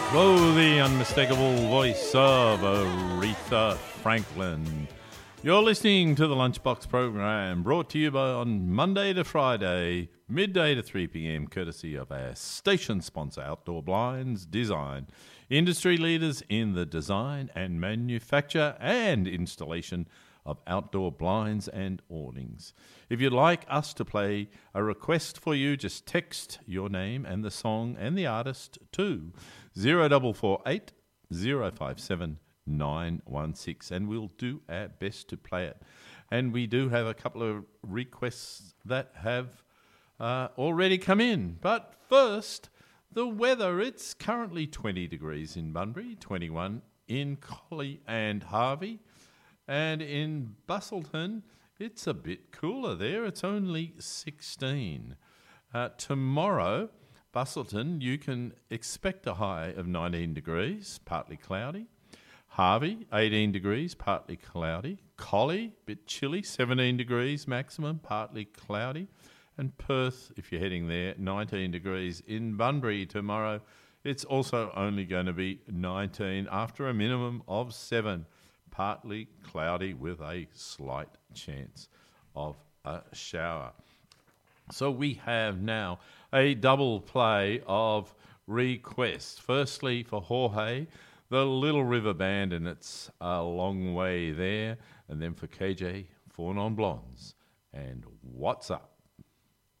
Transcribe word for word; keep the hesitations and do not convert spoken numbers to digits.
Oh, the unmistakable voice of Aretha Franklin. You're listening to the Lunchbox program, brought to you by on Monday to Friday, midday to three p.m, courtesy of our station sponsor, Outdoor Blinds Design. Industry leaders in the design and manufacture and installation of outdoor blinds and awnings. If you'd like us to play a request for you, just text your name and the song and the artist to zero four four eight, zero five seven, nine one six, and we'll do our best to play it. And we do have a couple of requests that have uh, already come in. But first, the weather. It's currently twenty degrees in Bunbury, twenty-one in Collie and Harvey. And in Busselton, it's a bit cooler there. It's only sixteen. Uh, tomorrow, Busselton, you can expect a high of nineteen degrees, partly cloudy. Harvey, eighteen degrees, partly cloudy. Collie, bit chilly, seventeen degrees maximum, partly cloudy. And Perth, if you're heading there, nineteen degrees. In Bunbury tomorrow, it's also only going to be nineteen after a minimum of seven. Partly cloudy with a slight chance of a shower. So we have now a double play of requests. Firstly, for Jorge, the Little River Band, and it's a long way there. And then for K J, Four Non Blondes, and What's Up?